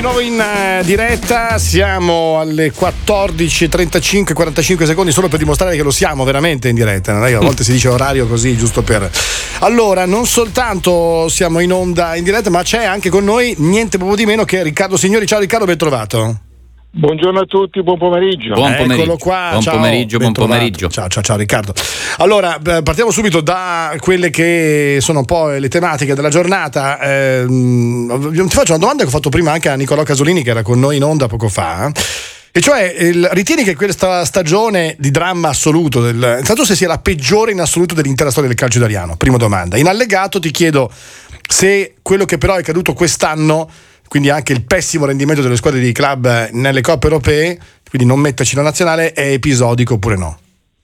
nuovo in diretta, siamo alle 14:35, 45 secondi solo per dimostrare che lo siamo veramente in diretta, non è che a volte si dice orario così giusto per... Allora, non soltanto siamo in onda in diretta, ma c'è anche con noi niente proprio di meno che Riccardo Signori. Ciao Riccardo, ben trovato. Buongiorno a tutti, buon pomeriggio. Buon pomeriggio. Eccolo qua. Buon ciao, pomeriggio, buon pomeriggio. Ciao Riccardo. Allora, partiamo subito da quelle che sono un po' le tematiche della giornata. Ti faccio una domanda che ho fatto prima anche a Nicolò Casolini, che era con noi in onda poco fa. E cioè, ritieni che questa stagione di dramma assoluto, intanto se sia la peggiore in assoluto dell'intera storia del calcio italiano? Prima domanda. In allegato ti chiedo se quello che però è accaduto quest'anno, quindi anche il pessimo rendimento delle squadre di club nelle coppe europee, quindi non metterci la nazionale, è episodico oppure no?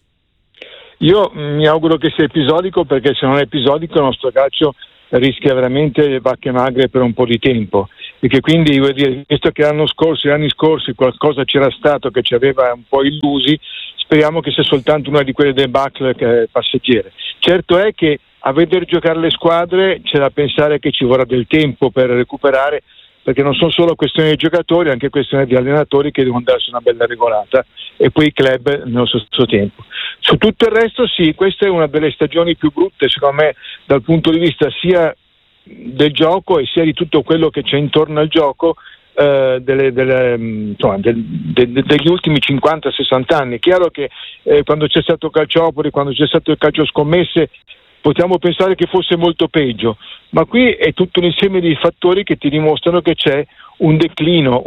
Io mi auguro che sia episodico, perché se non è episodico il nostro calcio rischia veramente vacche magre per un po' di tempo, e che quindi, vuol dire, visto che anni scorsi qualcosa c'era stato che ci aveva un po' illusi, speriamo che sia soltanto una di quelle debacle passeggere. Certo è che a vedere giocare le squadre c'è da pensare che ci vorrà del tempo per recuperare, perché non sono solo questioni di giocatori, anche questioni di allenatori che devono darsi una bella regolata, e poi i club nello stesso tempo. Su tutto il resto sì, questa è una delle stagioni più brutte secondo me dal punto di vista sia del gioco e sia di tutto quello che c'è intorno al gioco, degli ultimi 50-60 anni. È chiaro che quando c'è stato Calciopoli, quando c'è stato il calcio scommesse, potremmo pensare che fosse molto peggio, ma qui è tutto un insieme di fattori che ti dimostrano che c'è un declino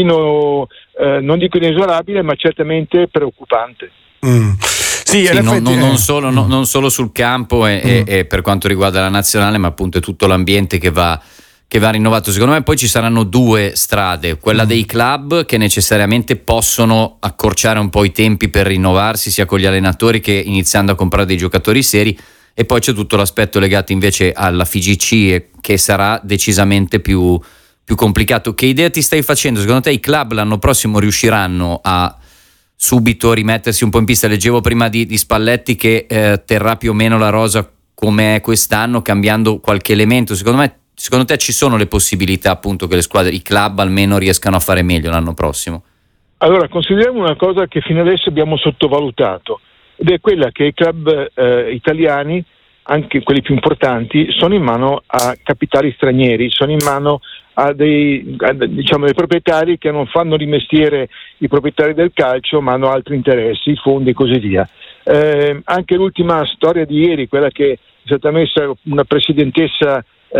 non dico inesorabile, ma certamente preoccupante. Sì, non solo sul campo e per quanto riguarda la nazionale, ma appunto è tutto l'ambiente che va rinnovato. Secondo me poi ci saranno due strade: quella dei club, che necessariamente possono accorciare un po' i tempi per rinnovarsi sia con gli allenatori che iniziando a comprare dei giocatori seri, e poi c'è tutto l'aspetto legato invece alla FIGC, che sarà decisamente più complicato. Che idea ti stai facendo? Secondo te i club l'anno prossimo riusciranno a subito rimettersi un po' in pista? Leggevo prima di Spalletti che terrà più o meno la rosa come è quest'anno, cambiando qualche elemento. Secondo te ci sono le possibilità appunto che le squadre, i club almeno, riescano a fare meglio l'anno prossimo? Allora, consideriamo una cosa che fino adesso abbiamo sottovalutato, ed è quella che i club italiani, anche quelli più importanti, sono in mano a capitali stranieri, sono in mano a dei proprietari che non fanno di mestiere i proprietari del calcio, ma hanno altri interessi, fondi e così via. Anche l'ultima storia di ieri, quella che è stata messa una presidentessa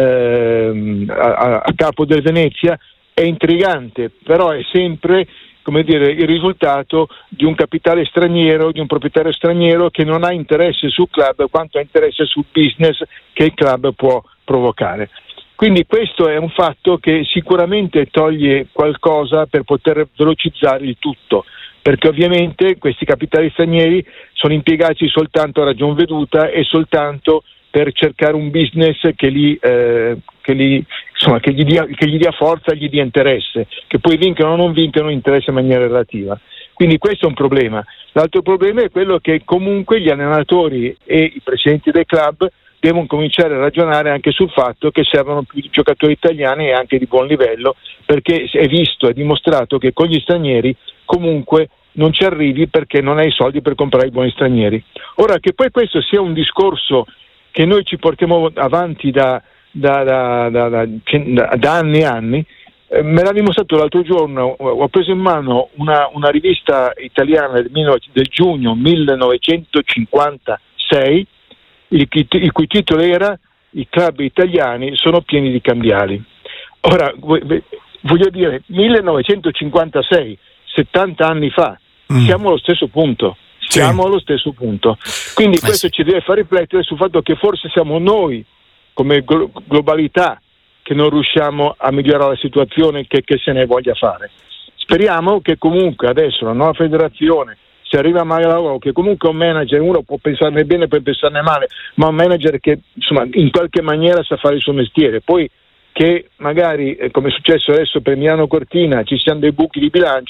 a capo del Venezia, è intrigante, però è sempre, come dire, il risultato di un capitale straniero, di un proprietario straniero che non ha interesse sul club quanto ha interesse sul business che il club può provocare. Quindi questo è un fatto che sicuramente toglie qualcosa per poter velocizzare il tutto, perché ovviamente questi capitali stranieri sono impiegati soltanto a ragion veduta e soltanto per cercare un business che gli dia forza, gli dia interesse, che poi vincano o non vincano interesse in maniera relativa. Quindi questo è un problema. L'altro problema è quello che comunque gli allenatori e i presidenti dei club devono cominciare a ragionare anche sul fatto che servono più giocatori italiani e anche di buon livello, perché è visto, è dimostrato che con gli stranieri comunque non ci arrivi, perché non hai i soldi per comprare i buoni stranieri. Ora, che poi questo sia un discorso che noi ci portiamo avanti da anni e anni, me l'ha dimostrato l'altro giorno. Ho preso in mano una rivista italiana del giugno 1956, il cui titolo era "I club italiani sono pieni di cambiali". Ora, voglio dire, 1956, 70 anni fa, siamo allo stesso punto. Allo stesso punto. Quindi questo ci deve far riflettere sul fatto che forse siamo noi, come globalità, che non riusciamo a migliorare la situazione che se ne voglia fare. Speriamo che comunque adesso la nuova federazione, se arriva Magalò, che comunque un manager, uno può pensarne bene, può pensarne male, ma un manager che insomma in qualche maniera sa fare il suo mestiere, poi che magari come è successo adesso per Milano Cortina ci siano dei buchi di bilancio,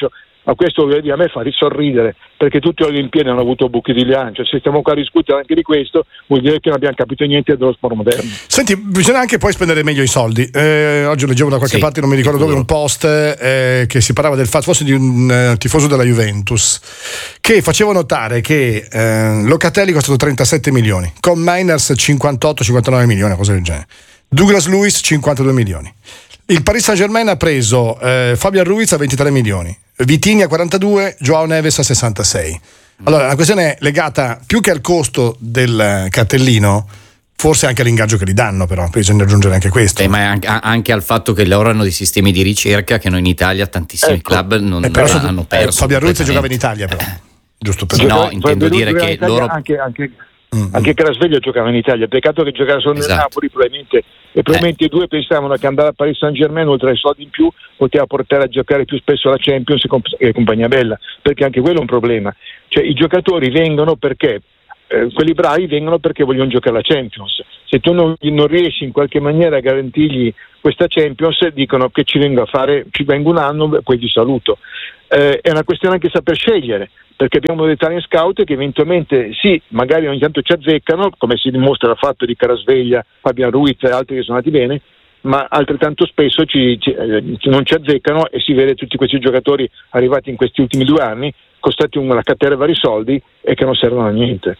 Ma questo a me fa risorridere, perché tutte le Olimpiadi hanno avuto buchi di lancio. Se stiamo qua a discutere anche di questo, vuol dire che non abbiamo capito niente dello sport moderno. Senti, bisogna anche poi spendere meglio i soldi. Oggi leggevo da qualche parte, non mi ricordo dove, un post che si parlava del fatto, forse di un tifoso della Juventus, che faceva notare che Locatelli è costato 37 milioni, con Miners 58-59 milioni, cosa del genere, Douglas Luiz 52 milioni. Il Paris Saint-Germain ha preso Fabian Ruiz a 23 milioni, Vitinha a 42, Joao Neves a 66. Allora la questione è legata più che al costo del cartellino, forse anche all'ingaggio che gli danno, però bisogna aggiungere anche questo. Ma anche al fatto che loro hanno dei sistemi di ricerca che noi in Italia tantissimi club non hanno perso. Fabian Ruiz giocava in Italia, però giusto per no, intendo dire che loro anche Carasveglio giocava in Italia, peccato che giocava solo nel Napoli, probabilmente i due pensavano che andare a Paris Saint-Germain oltre ai soldi in più poteva portare a giocare più spesso la Champions e compagnia bella, perché anche quello è un problema. Cioè i giocatori vengono perché quelli bravi vengono perché vogliono giocare la Champions. Se tu non riesci in qualche maniera a garantirgli questa Champions, dicono che ci vengo un anno, poi vi saluto. È una questione anche saper scegliere, perché abbiamo dei talent scout che eventualmente sì, magari ogni tanto ci azzeccano, come si dimostra dal fatto di Carasveglia, Fabian Ruiz e altri che sono andati bene, ma altrettanto spesso non ci azzeccano e si vede tutti questi giocatori arrivati in questi ultimi 2 anni costati una caterva di soldi e che non servono a niente.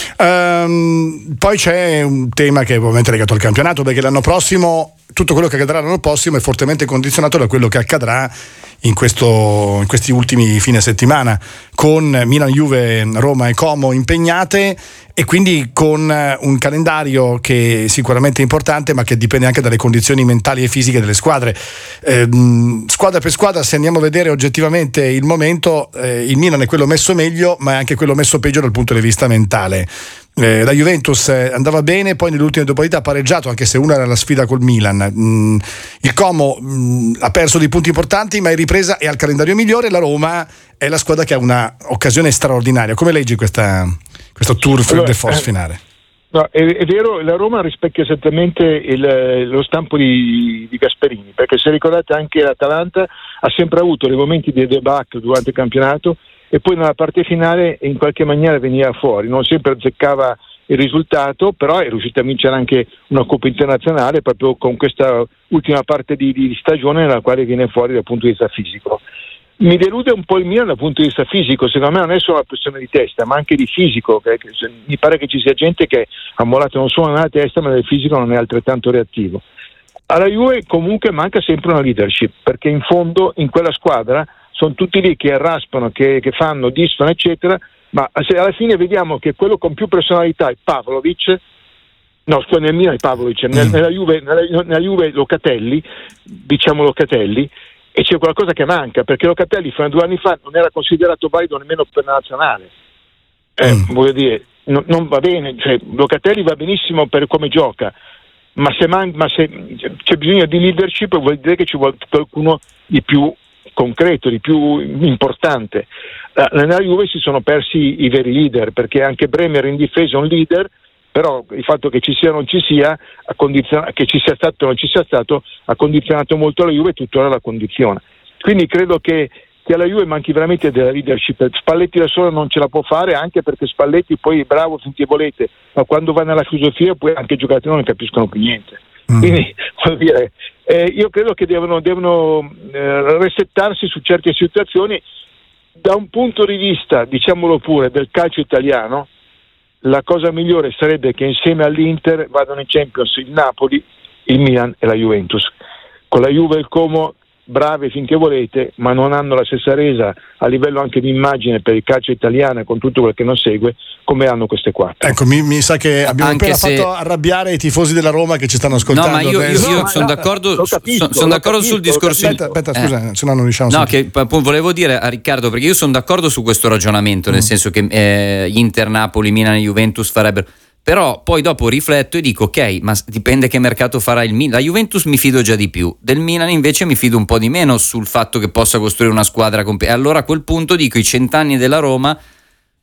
Poi c'è un tema che è ovviamente legato al campionato, perché l'anno prossimo tutto quello che accadrà l'anno prossimo è fortemente condizionato da quello che accadrà in questi ultimi fine settimana, con Milan, Juve, Roma e Como impegnate, e quindi con un calendario che sicuramente è importante, ma che dipende anche dalle condizioni mentali e fisiche delle squadre. Squadra per squadra, se andiamo a vedere oggettivamente il momento, il Milan è quello messo meglio, ma è anche quello messo peggio dal punto di vista mentale. La Juventus andava bene, poi nelle ultime 2 partite ha pareggiato, anche se una era la sfida col Milan. Il Como ha perso dei punti importanti, ma è ripresa e ha il calendario migliore. La Roma è la squadra che ha una occasione straordinaria. Come leggi questo tour de force finale? No, è vero, la Roma rispecchia esattamente lo stampo di Gasperini, perché se ricordate anche l'Atalanta ha sempre avuto dei momenti di debacle durante il campionato e poi nella parte finale in qualche maniera veniva fuori, non sempre azzeccava il risultato, però è riuscita a vincere anche una Coppa internazionale proprio con questa ultima parte di stagione nella quale viene fuori dal punto di vista fisico. Mi delude un po' il Milan dal punto di vista fisico, secondo me non è solo una questione di testa, ma anche di fisico, mi pare che ci sia gente che ha mollato non solo nella testa, ma nel fisico non è altrettanto reattivo. Alla Juve comunque manca sempre una leadership, perché in fondo in quella squadra sono tutti lì che arraspano, che fanno, disfano, eccetera, ma se alla fine vediamo che quello con più personalità è Pavlovic, nel Milan è Pavlovic, nella Juve Locatelli, e c'è qualcosa che manca, perché Locatelli fino a 2 anni fa non era considerato valido nemmeno per la nazionale. Voglio dire, non va bene, cioè, Locatelli va benissimo per come gioca, ma se c'è bisogno di leadership vuol dire che ci vuole qualcuno di più concreto, di più importante. Nella Juve si sono persi i veri leader, perché anche Bremer in difesa è un leader, però il fatto che ci sia o non ci sia, che ci sia stato o non ci sia stato, ha condizionato molto la Juve e tuttora la condiziona. Quindi credo che alla Juve manchi veramente della leadership. Spalletti da solo non ce la può fare, anche perché Spalletti poi è bravo finché volete, ma quando va nella filosofia poi anche i giocatori non ne capiscono più niente. Quindi vuol dire, io credo che devono resettarsi su certe situazioni. Da un punto di vista, diciamolo pure, del calcio italiano, la cosa migliore sarebbe che insieme all'Inter vadano in Champions il Napoli, il Milan e la Juventus. Con la Juve e il Como brave finché volete, ma non hanno la stessa resa a livello anche di immagine per il calcio italiano e con tutto quel che non segue come hanno queste 4. Ecco, mi sa che abbiamo appena fatto arrabbiare i tifosi della Roma che ci stanno ascoltando. No, ma io sono d'accordo, sono d'accordo sul discorso. Aspetta, scusa, se no non riusciamo. No, che appunto volevo dire a Riccardo, perché io sono d'accordo su questo ragionamento, nel senso che Inter, Napoli, Milan e Juventus farebbero. Però poi dopo rifletto e dico ok, ma dipende che mercato farà il Milan. La Juventus mi fido già di più, del Milan invece mi fido un po' di meno sul fatto che possa costruire una squadra e allora a quel punto dico i 100 anni della Roma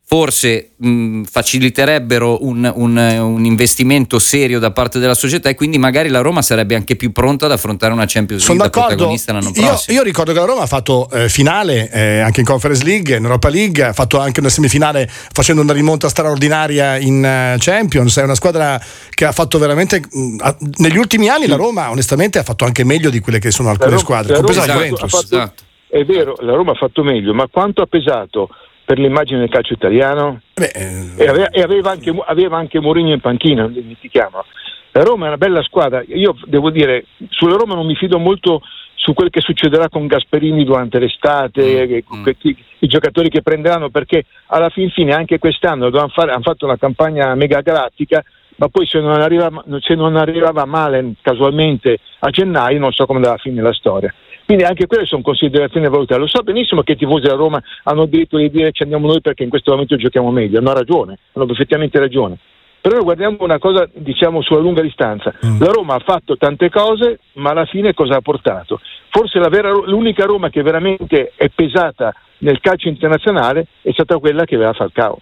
forse faciliterebbero un investimento serio da parte della società, e quindi magari la Roma sarebbe anche più pronta ad affrontare una Champions League da protagonista l'anno prossimo. Io ricordo che la Roma ha fatto finale anche in Conference League, in Europa League, ha fatto anche una semifinale facendo una rimonta straordinaria in Champions. È una squadra che ha fatto veramente negli ultimi anni, la Roma onestamente ha fatto anche meglio di quelle che sono alcune squadre, compresa la Juventus. Esatto. È vero, la Roma ha fatto meglio, ma quanto ha pesato per l'immagine del calcio italiano? E aveva anche Mourinho in panchina, non dimentichiamo. La Roma è una bella squadra. Io devo dire, sulla Roma non mi fido molto su quel che succederà con Gasperini durante l'estate, i giocatori che prenderanno, perché alla fine anche quest'anno hanno fatto una campagna mega galattica, ma poi se non arrivava male casualmente a gennaio, non so come andava a finire la storia. Quindi anche quelle sono considerazioni da valutare. Lo so benissimo che i tifosi della Roma hanno il diritto di dire ci andiamo noi perché in questo momento giochiamo meglio, hanno ragione, hanno perfettamente ragione. Però noi guardiamo una cosa, diciamo, sulla lunga distanza. La Roma ha fatto tante cose, ma alla fine cosa ha portato? Forse l'unica Roma che veramente è pesata nel calcio internazionale è stata quella che aveva Falcao.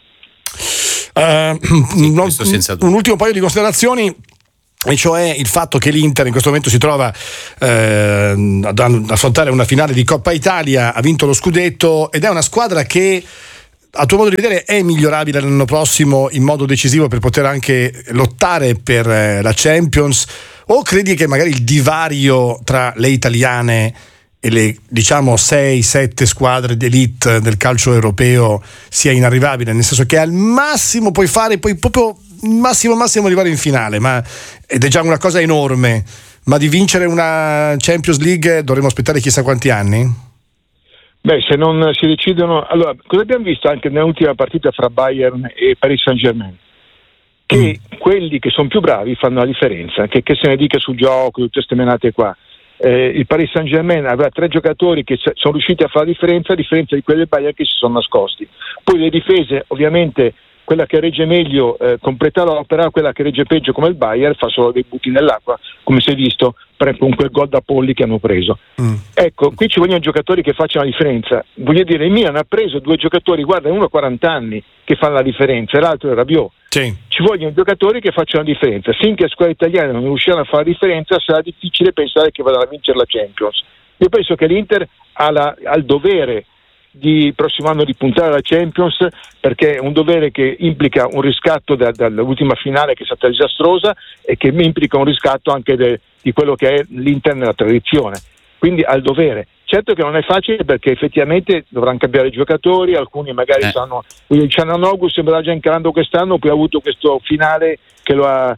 Un ultimo paio di considerazioni, e cioè il fatto che l'Inter in questo momento si trova ad affrontare una finale di Coppa Italia, ha vinto lo scudetto ed è una squadra che, a tuo modo di vedere, è migliorabile l'anno prossimo in modo decisivo per poter anche lottare per la Champions, o credi che magari il divario tra le italiane e le, diciamo, 6-7 squadre d'elite del calcio europeo sia inarrivabile, nel senso che al massimo puoi fare, poi proprio massimo arrivare in finale, ed è già una cosa enorme, ma di vincere una Champions League dovremo aspettare chissà quanti anni? Beh, se non si decidono. Allora, cosa abbiamo visto anche nell'ultima partita fra Bayern e Paris Saint-Germain? Che quelli che sono più bravi fanno la differenza, che se ne dica sul gioco, tutte queste menate qua. Il Paris Saint-Germain aveva 3 giocatori che sono riusciti a fare la differenza, a differenza di quelli del Bayern che si sono nascosti. Poi le difese, ovviamente, quella che regge meglio completa l'opera, quella che regge peggio come il Bayern fa solo dei buchi nell'acqua, come si è visto con quel gol da Polli che hanno preso. Ecco, qui ci vogliono giocatori che facciano la differenza. Voglio dire, il Milan ha preso 2 giocatori, guarda, uno ha 40 anni che fanno la differenza e l'altro è Rabiot. Sì. Ci vogliono giocatori che facciano la differenza. Finché le squadre italiane non riusciranno a fare la differenza, sarà difficile pensare che vadano a vincere la Champions. Io penso che l'Inter ha il dovere di prossimo anno di puntare alla Champions, perché è un dovere che implica un riscatto dall'ultima finale che è stata disastrosa e che implica un riscatto anche di quello che è l'Inter nella tradizione, quindi ha il dovere. Certo che non è facile, perché effettivamente dovranno cambiare i giocatori, alcuni magari sanno, il Ciananoglu sembra già incarando quest'anno, poi ha avuto questo finale che lo ha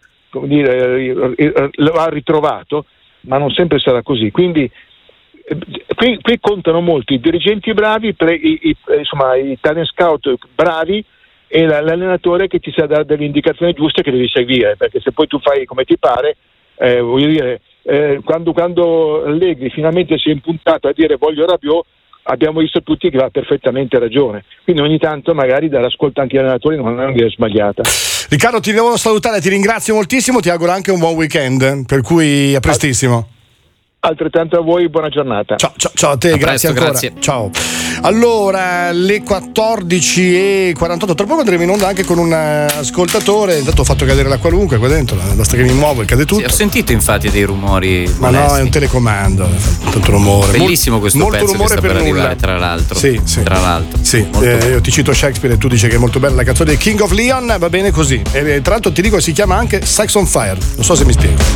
ritrovato, ma non sempre sarà così, quindi qui contano molto i dirigenti bravi, i talent scout bravi e l'allenatore che ti sa dare delle indicazioni giuste che devi seguire, perché se poi tu fai come ti pare, voglio dire, quando Allegri finalmente si è impuntato a dire voglio Rabiot, abbiamo visto tutti che ha perfettamente ragione, quindi ogni tanto magari dare ascolto anche agli allenatori non è un'idea sbagliata. Riccardo, ti devo salutare, ti ringrazio moltissimo, ti auguro anche un buon weekend, per cui a prestissimo. Altrettanto a voi, buona giornata. Ciao a te, grazie ancora. Grazie. Ciao. Allora, le 14:48, tra poco andremo in onda anche con un ascoltatore. Intanto ho fatto cadere la qualunque qua dentro, basta che mi muovo e cade tutto. Sì, ho sentito infatti dei rumori ma molesti. No, è un telecomando, tanto rumore. Bellissimo questo molto pezzo rumore che sta per arrivare, nulla. tra l'altro. Sì. Tra l'altro. Sì, io ti cito Shakespeare e tu dici che è molto bella la canzone di King of Leon, va bene così. E tra l'altro ti dico che si chiama anche Sex on Fire, non so se mi spiego.